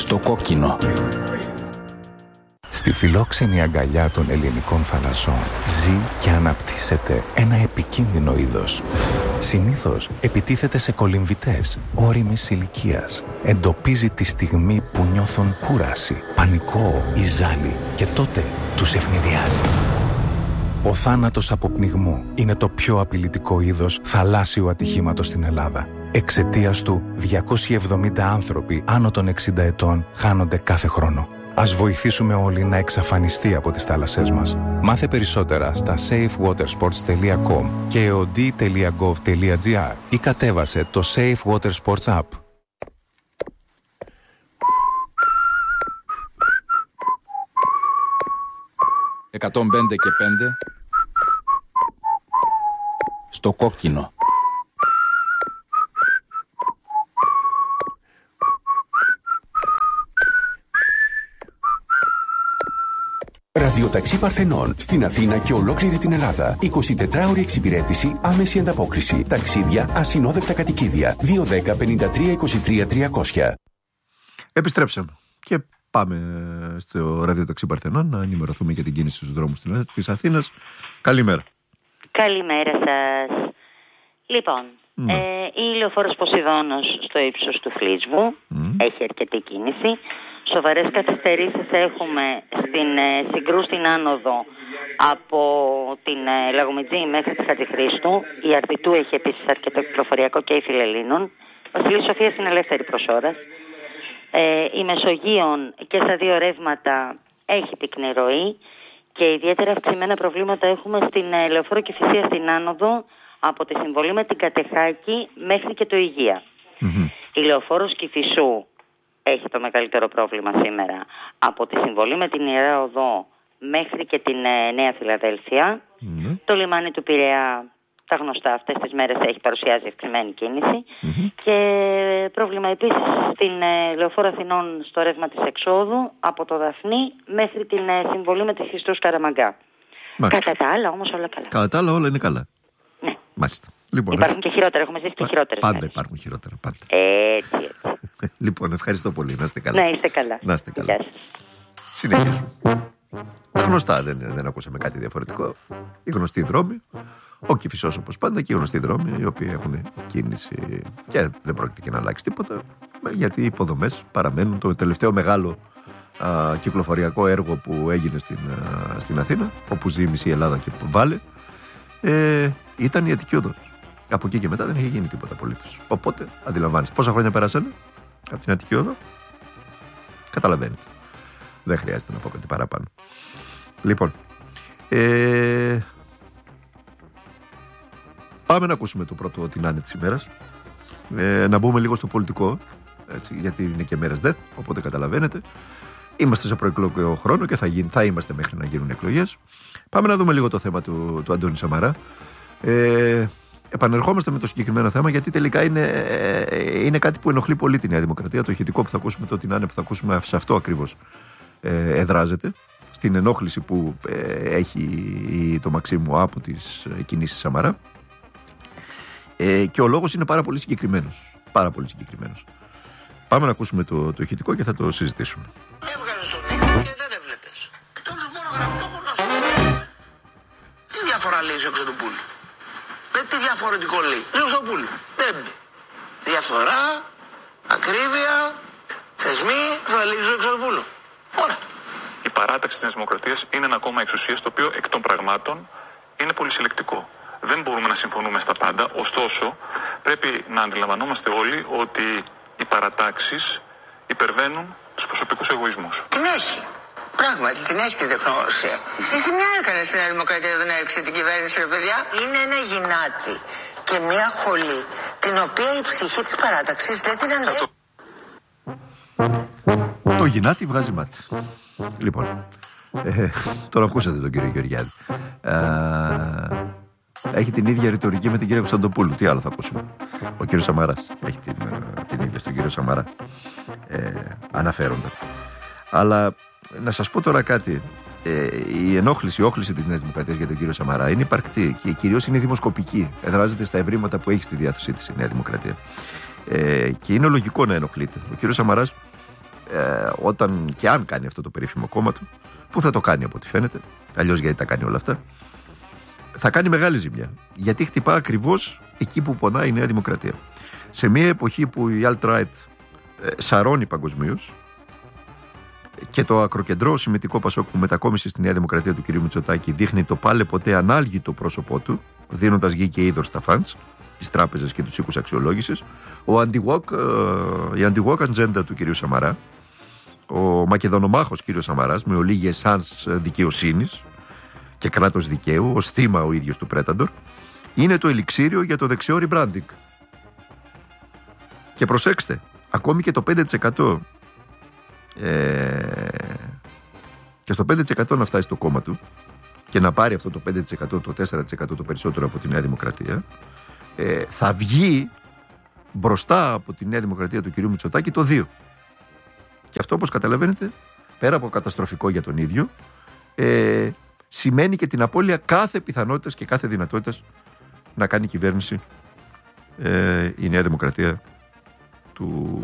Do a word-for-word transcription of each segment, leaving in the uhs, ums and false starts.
Στο κόκκινο. Στη φιλόξενη αγκαλιά των ελληνικών θαλασσών ζει και αναπτύσσεται ένα επικίνδυνο είδος. Συνήθως επιτίθεται σε κολυμβητές ώριμης ηλικίας. Εντοπίζει τη στιγμή που νιώθουν κούραση, πανικό ή ζάλι και τότε τους ευνηδιάζει. Ο θάνατος από πνιγμό είναι το πιο απειλητικό είδος θαλάσσιου ατυχήματος στην Ελλάδα. Εξαιτίας του, διακόσιοι εβδομήντα άνθρωποι άνω των εξήντα ετών χάνονται κάθε χρόνο. Ας βοηθήσουμε όλοι να εξαφανιστεί από τις θάλασσές μας. Μάθε περισσότερα στα safe water sports τελεία com και εοντί τελεία gov τελεία gr ή κατέβασε το Safe Water Sports App. εκατόν πέντε και πέντε στο κόκκινο. Ραδιοταξί Παρθενών στην Αθήνα και ολόκληρη την Ελλάδα. εικοσιτετράωρη εξυπηρέτηση, άμεση ανταπόκριση. Ταξίδια, ασυνόδευτα κατοικίδια. δύο ένα μηδέν πέντε τρία είκοσι τρία τριακόσια. Επιστρέψαμε και πάμε στο Ραδιοταξί Παρθενών να ενημερωθούμε για την κίνηση στους δρόμους της Αθήνας. Καλημέρα. Καλημέρα σας. Λοιπόν, mm. ε, η λεωφόρος Ποσειδώνος στο ύψος του Φλίτσβου mm. έχει αρκετή κίνηση. Σοβαρές καθυστερήσεις έχουμε στην ε, Συγκρού στην άνοδο από την ε, Λαγομιτζή μέχρι τη Χατζηχρήστου. Η Αρπιτού έχει επίσης αρκετό κυκλοφοριακό και η Φιλελλήνων. Βασιλής Σοφίας είναι ελεύθερη προς ώρας. Ε, η Μεσογείων και στα δύο ρεύματα έχει πυκνή ροή και ιδιαίτερα αυξημένα προβλήματα έχουμε στην ε, Λεωφόρο Κηφισίας στην άνοδο από τη συμβολή με την Κατεχάκη μέχρι και το Υγεία. Mm-hmm. Η Λεωφόρος Κηφισού έχει το μεγαλύτερο πρόβλημα σήμερα από τη συμβολή με την Ιερά Οδό μέχρι και την ε, Νέα Φιλαδέλφια. Mm-hmm. Το λιμάνι του Πειραιά, τα γνωστά αυτές τις μέρες, έχει παρουσιάζει ευξημένη κίνηση. Mm-hmm. Και πρόβλημα επίσης στην ε, Λεωφόρο Αθηνών στο ρεύμα της εξόδου από το Δαφνί μέχρι την ε, συμβολή με τη Χριστούς Καραμαγκά. Μάλιστα. Κατά τα άλλα όμως όλα καλά. Κατά τα άλλα όλα είναι καλά. Ναι. Μάλιστα. Λοιπόν, υπάρχουν και χειρότερα, έχουμε ζήσει και χειρότερες. Πάντα μέρες. υπάρχουν χειρότερα. Πάντα. Έτσι, έτσι. Λοιπόν, ευχαριστώ πολύ. Να είστε καλά. Να είστε καλά. Να είστε καλά. Συνεχίζουμε. Τα γνωστά, δεν, δεν ακούσαμε κάτι διαφορετικό. Οι γνωστοί δρόμοι. Ο Κηφισός όπως πάντα και οι γνωστοί δρόμοι, οι οποίοι έχουν κίνηση και δεν πρόκειται και να αλλάξει τίποτα, γιατί οι υποδομές παραμένουν. Το τελευταίο μεγάλο α, κυκλοφοριακό έργο που έγινε στην, α, στην Αθήνα, όπου ζει η μισή Ελλάδα και Βάλε, ε, ήταν η Αττική Οδός. Από εκεί και μετά δεν είχε γίνει τίποτα απολύτως. Οπότε αντιλαμβάνεστε πόσα χρόνια περάσανε από την Αττική Οδό. Καταλαβαίνετε. Δεν χρειάζεται να πω κάτι παραπάνω. Λοιπόν, ε, πάμε να ακούσουμε το πρώτο την άνε της ημέρας. Ε, να μπούμε λίγο στο πολιτικό, έτσι, γιατί είναι και μέρες ΔΕΘ, οπότε καταλαβαίνετε. Είμαστε σε προεκλογικό χρόνο και θα, γίνει, θα είμαστε μέχρι να γίνουν εκλογές. Πάμε να δούμε λίγο το θέμα του, του Αντώνη Σαμαρά. Ε, επανερχόμαστε με το συγκεκριμένο θέμα, γιατί τελικά είναι, είναι κάτι που ενοχλεί πολύ τη Νέα Δημοκρατία. Το ηχητικό που θα ακούσουμε, το την άνε που θα ακούσουμε, σε αυτό ακριβώς ε, εδράζεται. Στην ενόχληση που ε, έχει το Μαξίμου από τις κινήσεις Σαμαρά. Ε, και ο λόγος είναι πάρα πολύ συγκεκριμένος. Πάρα πολύ συγκεκριμένος. Πάμε να ακούσουμε το, το ηχητικό και θα το συζητήσουμε. Έβγαζε τον Νίκο και δεν έβλεπες. Τώρα μόνο γραφτό γνωστό. Τι διαφορά λέει ο Ξωτοπούλου? Με τι διαφορετικό λέει? Λέει ο Ξωτοπούλου. Δεν. Διαφθορά, ακρίβεια, θεσμοί, θα λέει ο Ξωτοπούλου. Ωραία. Η παράταξη της Δημοκρατίας είναι ένα κόμμα εξουσίας το οποίο εκ των πραγμάτων είναι πολυσυλλεκτικό. Δεν μπορούμε να συμφωνούμε στα πάντα, ωστόσο πρέπει να αντιλαμβανόμαστε όλοι ότι οι παρατάξεις υπερβαίνουν τους προσωπικούς εγωισμούς. Την έχει. Πράγματι, την έχει την τεχνογνωσία. Εσύ μια έκανε στην Νέα Δημοκρατία, δεν έριξε την κυβέρνηση, ρε παιδιά. Είναι ένα γυνάτι και μια χολή, την οποία η ψυχή της παράταξης δεν την αντέχει. Το γυνάτι βγάζει μάτι. Λοιπόν, ε, τον ακούσατε τον κύριο Γεωργιάδη. Ε, έχει την ίδια ρητορική με την κυρία Κωνσταντοπούλου. Τι άλλο θα ακούσουμε? Ο κύριος Σαμαράς έχει την, την ίδια στον κύριο Σαμαρά, ε, αναφέροντα. Αλλά να σας πω τώρα κάτι. Ε, η ενόχληση, η όχληση της Νέας Δημοκρατίας για τον κύριο Σαμαρά είναι υπαρκτή και κυρίως είναι δημοσκοπική. Εδράζεται στα ευρήματα που έχει στη διάθεσή της η Νέα Δημοκρατία. Ε, και είναι λογικό να ενοχλείται. Ο κύριος Σαμαράς ε, όταν και αν κάνει αυτό το περίφημο κόμμα του, που θα το κάνει από ό,τι φαίνεται, αλλιώς γιατί τα κάνει όλα αυτά, θα κάνει μεγάλη ζημιά. Γιατί χτυπά ακριβώς εκεί που πονάει η Νέα Δημοκρατία. Σε μια εποχή που η alt-right ε, σαρώνει παγκοσμίως και το ακροκεντρό συμμετικό Πασόκ που μετακόμισε στη Νέα Δημοκρατία του κ. Μητσοτάκη δείχνει το πάλε ποτέ ανάλγητο πρόσωπό του, δίνοντας γη και είδωρ στα φαντς, τις τράπεζες και τους οίκους αξιολόγησης, ο anti-woke, η anti-woke ατζέντα του κ. Σαμαρά, ο μακεδονομάχος κ. Σαμαράς με ολίγες σανς δικαιοσύνης και κράτος δικαίου, ως θύμα ο ίδιος του Πρέταντορ, είναι το ελιξίριο για το δεξιό rebranding. Και προσέξτε, ακόμη και το πέντε τοις εκατό ε, και στο πέντε τοις εκατό να φτάσει στο κόμμα του και να πάρει αυτό το πέντε τοις εκατό, το τέσσερα τοις εκατό το περισσότερο από τη Νέα Δημοκρατία, ε, θα βγει μπροστά από τη Νέα Δημοκρατία του κ. Μητσοτάκη το δύο. Και αυτό, όπως καταλαβαίνετε, πέρα από καταστροφικό για τον ίδιο, ε, σημαίνει και την απώλεια κάθε πιθανότητας και κάθε δυνατότητας να κάνει κυβέρνηση ε, η Νέα Δημοκρατία του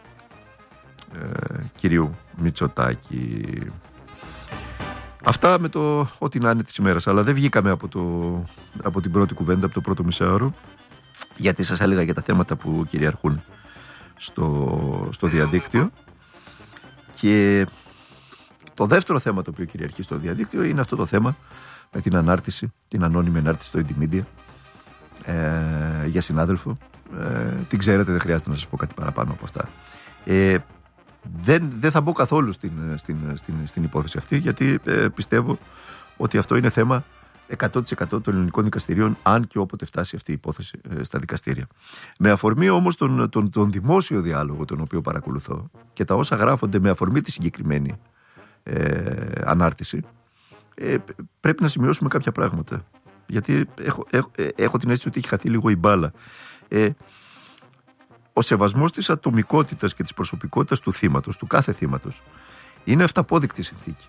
ε, κυρίου Μητσοτάκη. Αυτά με το ό,τι να είναι της ημέρας. Αλλά δεν βγήκαμε από, το, από την πρώτη κουβέντα, από το πρώτο μισάωρο, γιατί σας έλεγα για τα θέματα που κυριαρχούν στο, στο διαδίκτυο. Και το δεύτερο θέμα το οποίο κυριαρχεί στο διαδίκτυο είναι αυτό το θέμα με την ανάρτηση, την ανώνυμη ανάρτηση στο Indymedia ε, για συνάδελφο. Ε, την ξέρετε, δεν χρειάζεται να σας πω κάτι παραπάνω από αυτά. Ε, δεν, δεν θα μπω καθόλου στην, στην, στην, στην υπόθεση αυτή, γιατί ε, πιστεύω ότι αυτό είναι θέμα εκατό τοις εκατό των ελληνικών δικαστηρίων, αν και όποτε φτάσει αυτή η υπόθεση ε, στα δικαστήρια. Με αφορμή όμως τον, τον, τον δημόσιο διάλογο τον οποίο παρακολουθώ και τα όσα γράφονται με αφορμή τη συγκεκριμένη ε, ανάρτηση, ε, πρέπει να σημειώσουμε κάποια πράγματα. Γιατί έχω, έχω, έχω την αίσθηση ότι έχει χαθεί λίγο η μπάλα. Ε, ο σεβασμός της ατομικότητας και της προσωπικότητας του θύματος, του κάθε θύματος, είναι αυταπόδεικτη συνθήκη.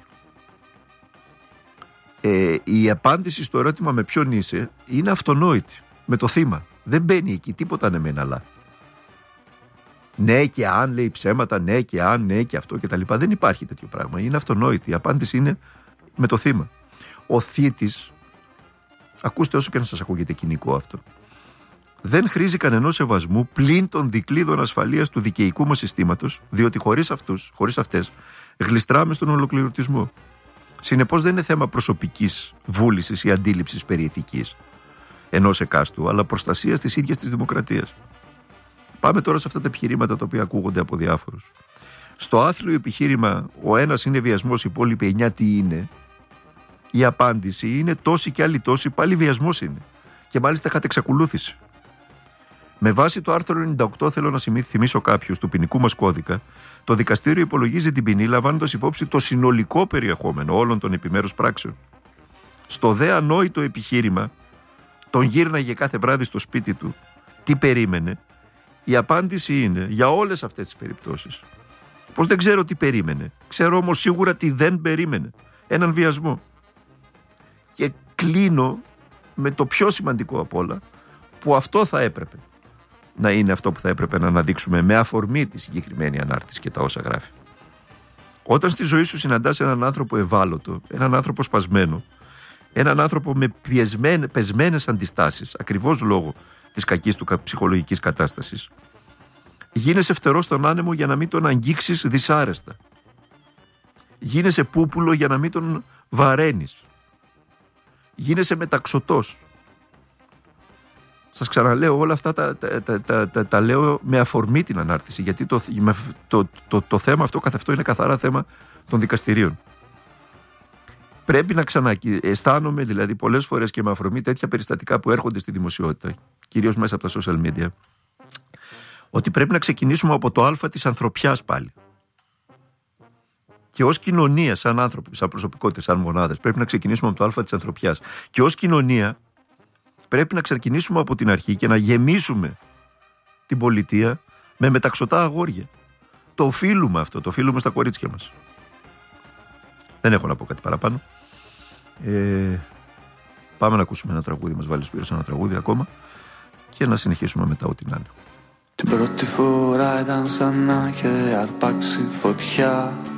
Ε, η απάντηση στο ερώτημα με ποιον είσαι είναι αυτονόητη. Με το θύμα. Δεν μπαίνει εκεί τίποτα ναι μεν αλλά. Ναι και αν λέει ψέματα, ναι και αν, ναι και αυτό κτλ. Δεν υπάρχει τέτοιο πράγμα. Είναι αυτονόητη. Η απάντηση είναι με το θύμα. Ο θύτης, ακούστε όσο και να σας ακούγεται κοινικό αυτό, δεν χρήζει κανενός σεβασμού πλην των δικλείδων ασφαλείας του δικαιικού μας συστήματος, διότι χωρίς αυτούς, χωρίς αυτές, γλιστράμε στον ολοκληρωτισμό. Συνεπώς δεν είναι θέμα προσωπικής βούλησης ή αντίληψης περί ηθικής ενός εκάστου, αλλά προστασίας της ίδιας της δημοκρατίας. Πάμε τώρα σε αυτά τα επιχειρήματα τα οποία ακούγονται από διάφορους. Στο άθλιο επιχείρημα ο ένας είναι βιασμός, οι υπόλοιποι εννιά τι είναι, η απάντηση είναι τόσοι και άλλοι τόσοι, πάλι βιασμός είναι. Και μάλιστα κατ' εξακολούθηση. Με βάση το άρθρο ενενήντα οκτώ, θέλω να θυμίσω κάποιους, του ποινικού μας κώδικα, το δικαστήριο υπολογίζει την ποινή λαμβάνοντας υπόψη το συνολικό περιεχόμενο όλων των επιμέρους πράξεων. Στο δε ανόητο επιχείρημα, τον γύρναγε κάθε βράδυ στο σπίτι του, τι περίμενε, η απάντηση είναι για όλες αυτές τις περιπτώσεις. Πως δεν ξέρω τι περίμενε, ξέρω όμως σίγουρα τι δεν περίμενε. Έναν βιασμό. Και κλείνω με το πιο σημαντικό απ' όλα, που αυτό θα έπρεπε να είναι αυτό που θα έπρεπε να αναδείξουμε με αφορμή τη συγκεκριμένη ανάρτηση και τα όσα γράφει. Όταν στη ζωή σου συναντάς έναν άνθρωπο ευάλωτο, έναν άνθρωπο σπασμένο, έναν άνθρωπο με πεσμένες αντιστάσεις, ακριβώς λόγω της κακής του ψυχολογικής κατάστασης, γίνεσαι φτερός στον άνεμο για να μην τον αγγίξεις δυσάρεστα. Γίνεσαι πούπουλο για να μην τον βαραίνεις. Γίνεσαι μεταξωτός. Σας ξαναλέω, όλα αυτά τα, τα, τα, τα, τα, τα λέω με αφορμή την ανάρτηση, γιατί το, το, το, το, το θέμα αυτό καθ' αυτό είναι καθαρά θέμα των δικαστηρίων. Πρέπει να ξανααισθάνομαι, δηλαδή πολλές φορές και με αφορμή τέτοια περιστατικά που έρχονται στη δημοσιότητα, κυρίως μέσα από τα social media, ότι πρέπει να ξεκινήσουμε από το α της ανθρωπιάς πάλι. Και ως κοινωνία, σαν άνθρωποι, σαν προσωπικότητες, σαν μονάδες, πρέπει να ξεκινήσουμε από το α της ανθρωπιάς. Και ως κοινωνία πρέπει να ξεκινήσουμε από την αρχή και να γεμίσουμε την πολιτεία με μεταξωτά αγόρια. Το οφείλουμε αυτό, το οφείλουμε στα κορίτσια μας. Δεν έχω να πω κάτι παραπάνω. Ε, πάμε να ακούσουμε ένα τραγούδι, μας βάλει ο Σπύρος ένα τραγούδι ακόμα και να συνεχίσουμε μετά ό,τι να είναι. Την πρώτη φορά ήταν σαν να είχε αρπάξει φωτιά.